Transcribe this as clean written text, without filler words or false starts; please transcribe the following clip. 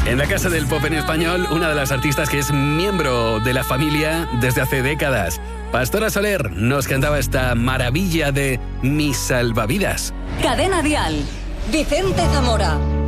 En la Casa del Pop en Español, una de las artistas que es miembro de la familia desde hace décadas. Pastora Soler nos cantaba esta maravilla de Mis Salvavidas. Cadena Dial, Vicente Zamora.